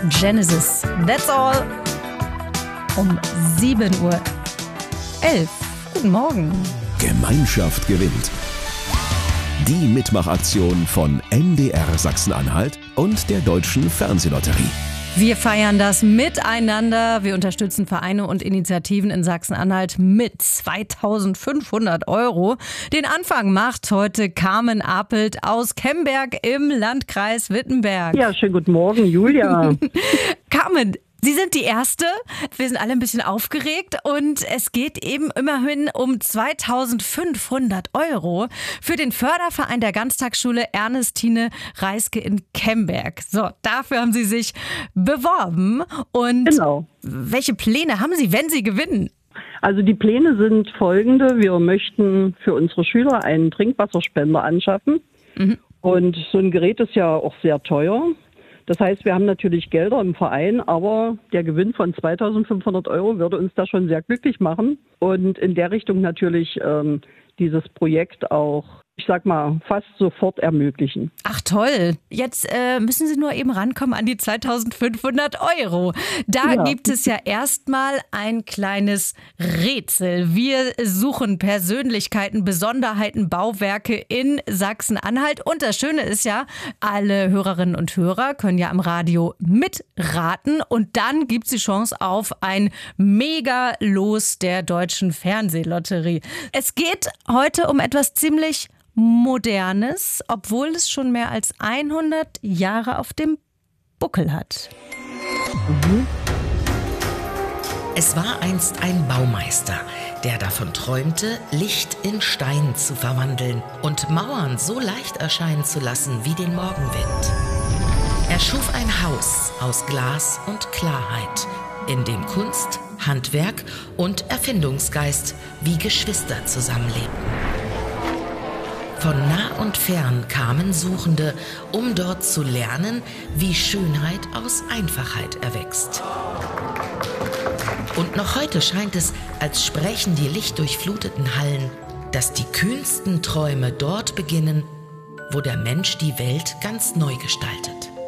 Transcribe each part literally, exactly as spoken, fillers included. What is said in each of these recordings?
Genesis. That's all. Um sieben Uhr elf. Guten Morgen. Gemeinschaft gewinnt. Die Mitmachaktion von M D R Sachsen-Anhalt und der Deutschen Fernsehlotterie. Wir feiern das miteinander. Wir unterstützen Vereine und Initiativen in Sachsen-Anhalt mit zweitausendfünfhundert Euro. Den Anfang macht heute Carmen Apelt aus Kemberg im Landkreis Wittenberg. Ja, schönen guten Morgen, Julia. Carmen, Sie sind die Erste. Wir sind alle ein bisschen aufgeregt und es geht eben immerhin um zweitausendfünfhundert Euro für den Förderverein der Ganztagsschule Ernestine Reiske in Kemberg. So, dafür haben Sie sich beworben. Und Genau. welche Pläne haben Sie, wenn Sie gewinnen? Also die Pläne sind folgende. Wir möchten für unsere Schüler einen Trinkwasserspender anschaffen. Mhm. Und so ein Gerät ist ja auch sehr teuer. Das heißt, wir haben natürlich Gelder im Verein, aber der Gewinn von zweitausendfünfhundert Euro würde uns da schon sehr glücklich machen und in der Richtung natürlich ähm, dieses Projekt auch, ich sag mal, fast sofort ermöglichen. Ach toll. Jetzt äh, müssen Sie nur eben rankommen an die zweitausendfünfhundert Euro. Da Ja. gibt es ja erstmal ein kleines Rätsel. Wir suchen Persönlichkeiten, Besonderheiten, Bauwerke in Sachsen-Anhalt. Und das Schöne ist ja, alle Hörerinnen und Hörer können ja am Radio mitraten. Und dann gibt es die Chance auf ein Mega-Los der Deutschen Fernsehlotterie. Es geht heute um etwas ziemlich Modernes, obwohl es schon mehr als hundert Jahre auf dem Buckel hat. Mhm. Es war einst ein Baumeister, der davon träumte, Licht in Stein zu verwandeln und Mauern so leicht erscheinen zu lassen wie den Morgenwind. Er schuf ein Haus aus Glas und Klarheit, in dem Kunst, Handwerk und Erfindungsgeist wie Geschwister zusammenlebten. Von nah und fern kamen Suchende, um dort zu lernen, wie Schönheit aus Einfachheit erwächst. Und noch heute scheint es, als sprächen die lichtdurchfluteten Hallen, dass die kühnsten Träume dort beginnen, wo der Mensch die Welt ganz neu gestaltet.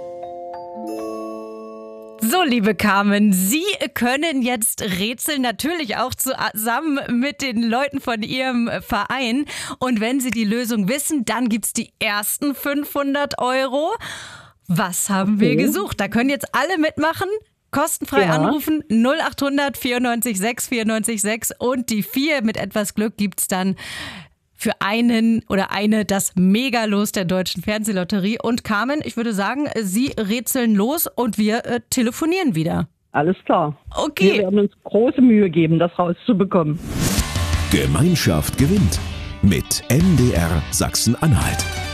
So, liebe Carmen, Sie können jetzt rätseln, natürlich auch zusammen mit den Leuten von Ihrem Verein. Und wenn Sie die Lösung wissen, dann gibt's die ersten fünfhundert Euro. Was haben Okay. wir gesucht? Da können jetzt alle mitmachen. Kostenfrei Ja. anrufen, null acht hundert vierundneunzig sechs vierundneunzig sechs und die vier mit etwas Glück gibt's dann für einen oder eine das Megalos der Deutschen Fernsehlotterie. Und Carmen, ich würde sagen, Sie rätseln los und wir äh, telefonieren wieder. Alles klar. Okay. Wir werden uns große Mühe geben, das rauszubekommen. Gemeinschaft gewinnt mit M D R Sachsen-Anhalt.